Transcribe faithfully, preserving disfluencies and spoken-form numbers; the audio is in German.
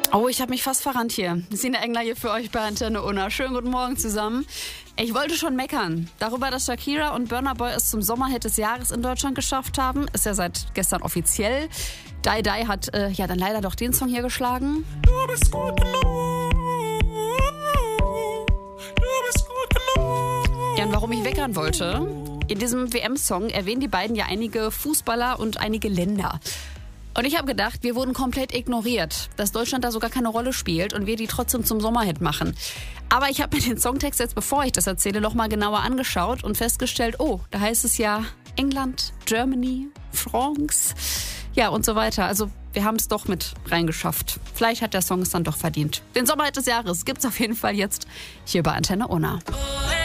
Oh, ich habe mich fast verrannt hier. Sina Engler hier für euch bei Antenne Unna. Schönen guten Morgen zusammen. Ich wollte schon meckern. Darüber, dass Shakira und Burna Boy es zum Sommerhit des Jahres in Deutschland geschafft haben. Ist ja seit gestern offiziell. Dai Dai hat äh, ja dann leider doch den Song hier geschlagen. Du bist gut genug. Du bist gut genug. Ja, und warum ich weckern wollte? In diesem W M-Song erwähnen die beiden ja einige Fußballer und einige Länder. Und ich habe gedacht, wir wurden komplett ignoriert, dass Deutschland da sogar keine Rolle spielt und wir die trotzdem zum Sommerhit machen. Aber ich habe mir den Songtext jetzt, bevor ich das erzähle, noch mal genauer angeschaut und festgestellt, oh, da heißt es ja England, Germany, France, ja und so weiter. Also wir haben es doch mit reingeschafft. Vielleicht hat der Song es dann doch verdient. Den Sommerhit des Jahres gibt's auf jeden Fall jetzt hier bei Antenne Unna.